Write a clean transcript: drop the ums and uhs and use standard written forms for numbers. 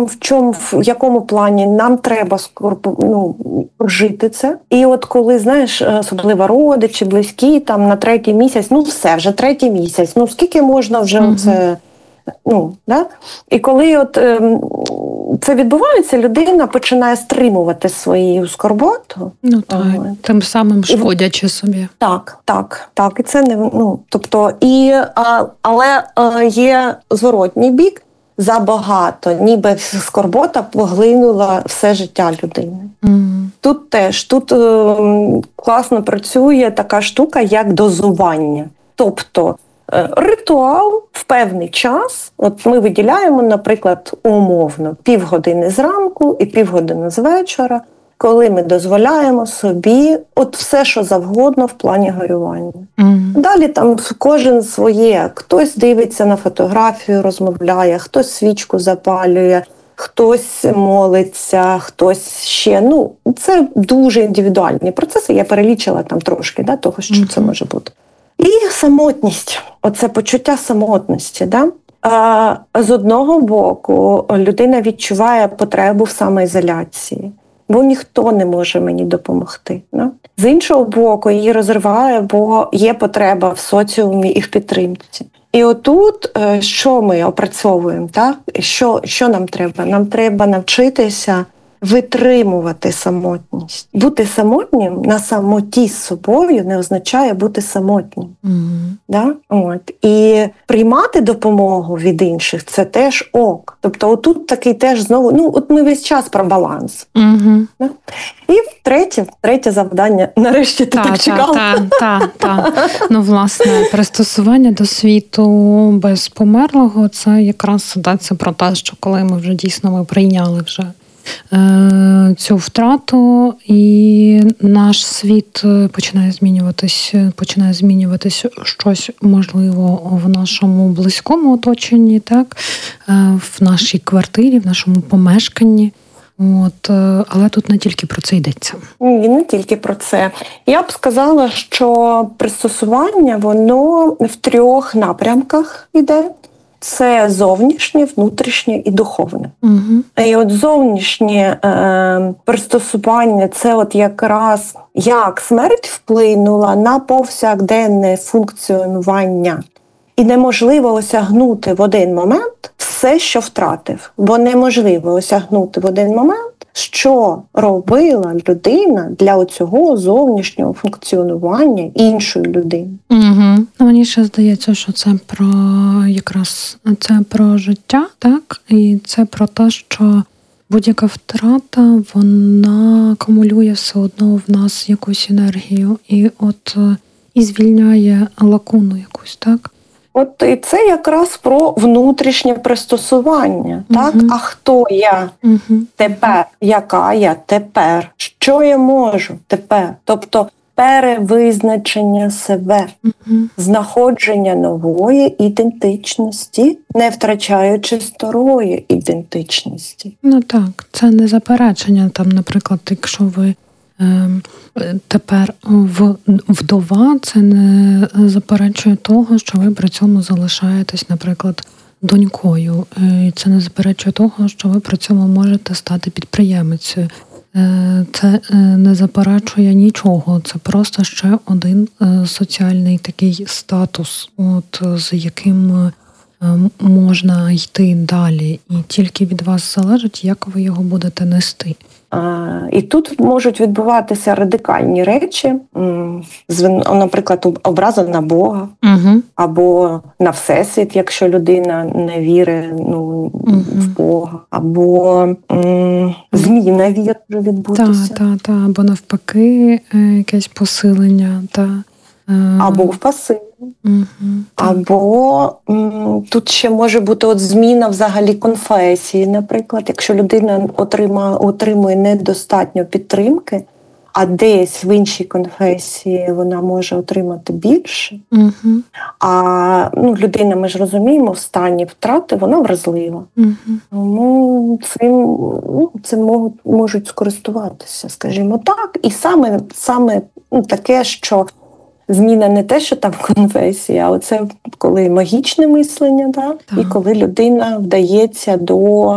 в якому плані нам треба прожити це. І от коли, знаєш, особливо родичі, близькі, там на 3-й місяць, все, вже 3-й місяць, скільки можна вже це... Да? І коли це відбувається, людина починає стримувати свою скорботу. Тим самим шкодячи собі. Так. І це не, але є зворотній бік. Забагато, ніби скорбота поглинула все життя людини. Тут теж, класно працює така штука, як дозування. Тобто ритуал в певний час, от ми виділяємо, наприклад, умовно, півгодини зранку і півгодини з вечора, коли ми дозволяємо собі от все, що завгодно в плані горювання. Далі там кожен своє. Хтось дивиться на фотографію, розмовляє, хтось свічку запалює, хтось молиться, хтось ще. Це дуже індивідуальні процеси. Я перелічила там трошки того, що це може бути. І самотність. Оце почуття самотності. Да? З одного боку, людина відчуває потребу в самоізоляції, бо ніхто не може мені допомогти. Да? З іншого боку, її розриває, бо є потреба в соціумі і в підтримці. І отут, що ми опрацьовуємо, так? Що нам треба? Нам треба навчитися витримувати самотність. Бути самотнім на самоті з собою не означає бути самотнім. Да? І приймати допомогу від інших – це теж ок. Тобто отут такий теж знову, от ми весь час про баланс. Да? І третє завдання, нарешті ти так чекала. Власне, пристосування до світу без померлого – це якраз це про те, що коли ми вже дійсно прийняли вже цю втрату, і наш світ починає змінюватись щось, можливо, в нашому близькому оточенні, так, в нашій квартирі, в нашому помешканні. Але тут не тільки про це йдеться. Ні, не тільки про це. Я б сказала, що пристосування, воно в 3 напрямках йде. Це зовнішнє, внутрішнє і духовне. І от зовнішнє пристосування – це от якраз як смерть вплинула на повсякденне функціонування. І неможливо осягнути в один момент все, що втратив. Бо неможливо осягнути в один момент, що робила людина для цього зовнішнього функціонування іншої людини. Мені ще здається, що це про життя, так? І це про те, що будь-яка втрата, вона акумулює все одно в нас якусь енергію і звільняє лакуну якусь, так? От і це якраз про внутрішнє пристосування. Так? А хто я тепер? Яка я тепер? Що я можу тепер? Тобто перевизначення себе, знаходження нової ідентичності, не втрачаючи старої ідентичності. Так, це не заперечення. Там, наприклад, якщо ви тепер вдова, це не заперечує того, що ви при цьому залишаєтесь, наприклад, донькою. Це не заперечує того, що ви при цьому можете стати підприємицею. Це не заперечує нічого. Це просто ще один соціальний такий статус, з яким можна йти далі. І тільки від вас залежить, як ви його будете нести. І тут можуть відбуватися радикальні речі, наприклад, образа на Бога, або на Всесвіт, якщо людина не вірить в Бога, або зміна віри може відбутися. Або навпаки якесь посилення. Або в пасиві. Або тут ще може бути зміна взагалі конфесії, наприклад, якщо людина отримує недостатньо підтримки, а десь в іншій конфесії вона може отримати більше. А людина, ми ж розуміємо, в стані втрати вона вразлива. Тому цим можуть скористуватися, скажімо так. І саме таке, що зміна не те, що там конфесія, а оце коли магічне мислення, і коли людина вдається до